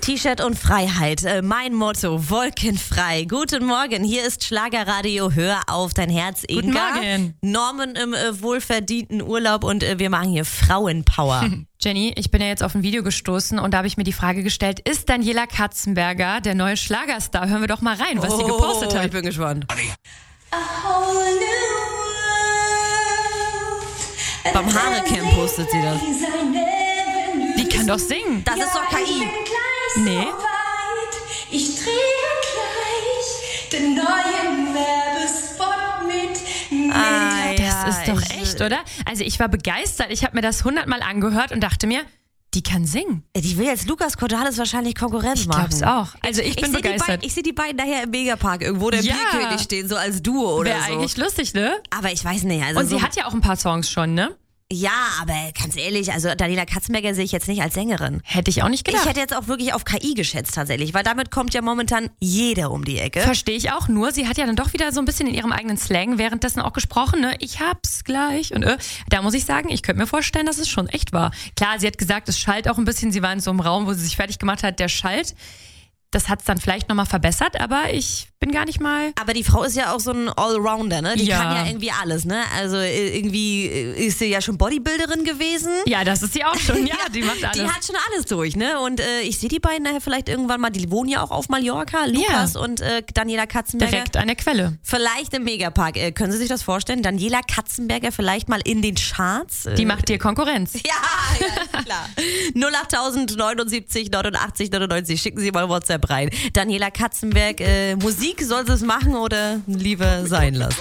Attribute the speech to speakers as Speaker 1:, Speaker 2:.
Speaker 1: T-Shirt und Freiheit, mein Motto, wolkenfrei. Guten Morgen, hier ist Schlagerradio, hör auf dein Herz, Inga.
Speaker 2: Guten Morgen.
Speaker 1: Norman im wohlverdienten Urlaub und wir machen hier Frauenpower.
Speaker 2: Jenny, ich bin ja jetzt auf ein Video gestoßen und da habe ich mir die Frage gestellt, ist Daniela Katzenberger der neue Schlagerstar? Hören wir doch mal rein, was sie gepostet hat.
Speaker 1: Ich bin gespannt. Beim Haare-Camp postet sie das.
Speaker 2: Die kann doch singen.
Speaker 1: Das ist doch KI.
Speaker 2: Nee.
Speaker 3: Ich drehe gleich den neuen Werbespot mit.
Speaker 2: Das ist doch echt, oder? Also ich war begeistert. Ich habe mir das 100-mal angehört und dachte mir, die kann singen.
Speaker 1: Die will jetzt Lukas Cordalis wahrscheinlich Konkurrenz machen.
Speaker 2: Ich glaub's auch. Also ich bin begeistert.
Speaker 1: Ich sehe die beiden nachher im Megapark irgendwo, der Bierkönig stehen, so als Duo oder
Speaker 2: Wäre
Speaker 1: so.
Speaker 2: eigentlich lustig, ne?
Speaker 1: Aber ich weiß nicht. Also
Speaker 2: Und sie hat ja auch ein paar Songs schon, ne?
Speaker 1: Ja, aber ganz ehrlich, also Daniela Katzenberger sehe ich jetzt nicht als Sängerin.
Speaker 2: Hätte ich auch nicht gedacht.
Speaker 1: Ich hätte jetzt auch wirklich auf KI geschätzt tatsächlich, weil damit kommt ja momentan jeder um die Ecke.
Speaker 2: Verstehe ich auch, nur sie hat ja dann doch wieder so ein bisschen in ihrem eigenen Slang währenddessen auch gesprochen, ne? Ich hab's gleich und da muss ich sagen, ich könnte mir vorstellen, dass es schon echt war. Klar, sie hat gesagt, es schallt auch ein bisschen, sie war in so einem Raum, wo sie sich fertig gemacht hat, der schallt. Das hat's dann vielleicht nochmal verbessert, aber ich bin gar nicht mal...
Speaker 1: Aber die Frau ist ja auch so ein Allrounder, ne? Die kann ja irgendwie alles, ne? Also irgendwie ist sie ja schon Bodybuilderin gewesen.
Speaker 2: Ja, das ist sie auch schon, ja, die macht alles.
Speaker 1: Die hat schon alles durch, ne? Und ich sehe die beiden nachher vielleicht irgendwann mal, die wohnen ja auch auf Mallorca, Lukas und Daniela Katzenberger.
Speaker 2: Direkt an der Quelle.
Speaker 1: Vielleicht im Megapark. Können Sie sich das vorstellen? Daniela Katzenberger vielleicht mal in den Charts?
Speaker 2: Die macht dir Konkurrenz.
Speaker 1: Ja, klar. 08000 79 89 99. Schicken Sie mal WhatsApp rein. Daniela Katzenberg, Musik soll sie es machen oder lieber sein lassen?